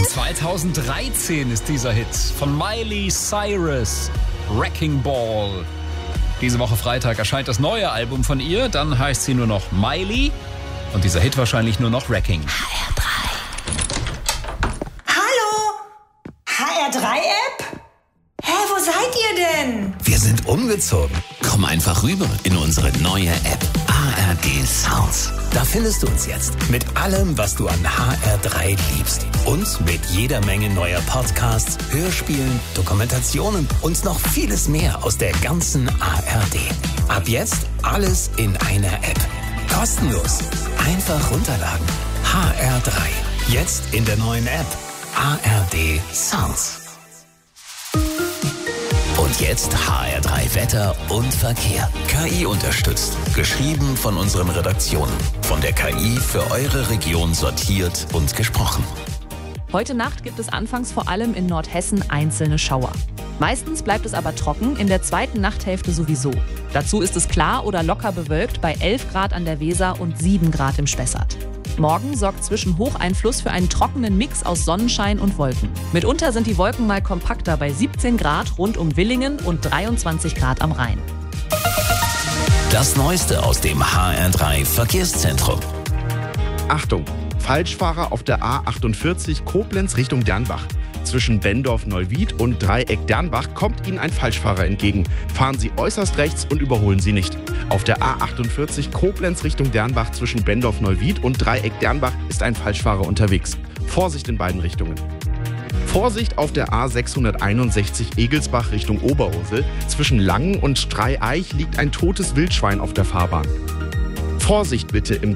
Von 2013 ist dieser Hit von Miley Cyrus, Wrecking Ball. Diese Woche Freitag erscheint das neue Album von ihr, dann heißt sie nur noch Miley und dieser Hit wahrscheinlich nur noch Wrecking. HR3. Hallo? HR3-App? Hä, wo seid ihr denn? Wir sind umgezogen. Komm einfach rüber in unsere neue App ARD Sounds. Da findest du uns jetzt mit allem, was du an HR3 liebst. Und mit jeder Menge neuer Podcasts, Hörspielen, Dokumentationen und noch vieles mehr aus der ganzen ARD. Ab jetzt alles in einer App. Kostenlos. Einfach runterladen. HR3. Jetzt in der neuen App ARD Sounds. Und jetzt HR3 Wetter und Verkehr. KI unterstützt. Geschrieben von unseren Redaktionen. Von der KI für eure Region sortiert und gesprochen. Heute Nacht gibt es anfangs vor allem in Nordhessen einzelne Schauer. Meistens bleibt es aber trocken, in der zweiten Nachthälfte sowieso. Dazu ist es klar oder locker bewölkt bei 11 Grad an der Weser und 7 Grad im Spessart. Morgen sorgt zwischen Hocheinfluss für einen trockenen Mix aus Sonnenschein und Wolken. Mitunter sind die Wolken mal kompakter bei 17 Grad rund um Villingen und 23 Grad am Rhein. Das Neueste aus dem HR3 Verkehrszentrum. Achtung, Falschfahrer auf der A48 Koblenz Richtung Dernbach. Zwischen Bendorf-Neuwied und Dreieck-Dernbach kommt Ihnen ein Falschfahrer entgegen. Fahren Sie äußerst rechts und überholen Sie nicht. Auf der A48 Koblenz Richtung Dernbach zwischen Bendorf-Neuwied und Dreieck-Dernbach ist ein Falschfahrer unterwegs. Vorsicht in beiden Richtungen. Vorsicht auf der A661 Egelsbach Richtung Oberursel. Zwischen Langen und Streieich liegt ein totes Wildschwein auf der Fahrbahn. Vorsicht bitte im